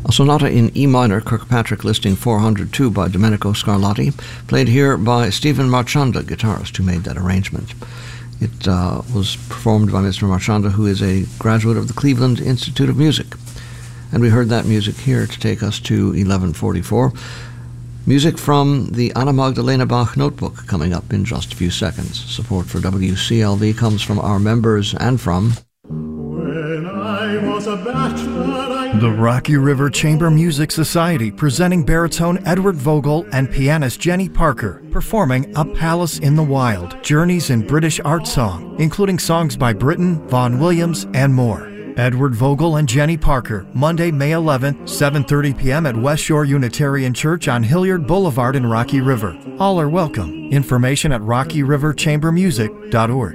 A sonata in E minor, Kirkpatrick listing 402 by Domenico Scarlatti, played here by Stephen Marchanda, guitarist, who made that arrangement. It was performed by Mr. Marchanda, who is a graduate of the Cleveland Institute of Music. And we heard that music here to take us to 1144. Music from the Anna Magdalena Bach Notebook coming up in just a few seconds. Support for WCLV comes from our members and from... When I was a bachelor, The Rocky River Chamber Music Society presenting baritone Edward Vogel and pianist Jenny Parker performing A Palace in the Wild, Journeys in British Art Song, including songs by Britten, Vaughan Williams, and more. Edward Vogel and Jenny Parker, Monday, May 11th, 7:30 p.m. at West Shore Unitarian Church on Hilliard Boulevard in Rocky River. All are welcome. Information at rockyriverchambermusic.org.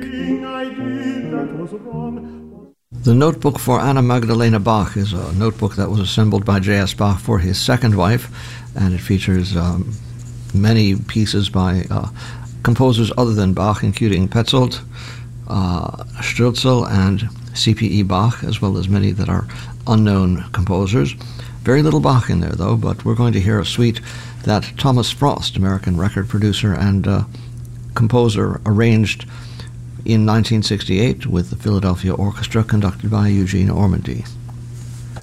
The Notebook for Anna Magdalena Bach is a notebook that was assembled by J.S. Bach for his second wife, and it features many pieces by composers other than Bach, including Petzold, Stürzel, and C.P.E. Bach, as well as many that are unknown composers. Very little Bach in there, though, but we're going to hear a suite that Thomas Frost, American record producer and composer, arranged in 1968 with the Philadelphia Orchestra, conducted by Eugene Ormandy.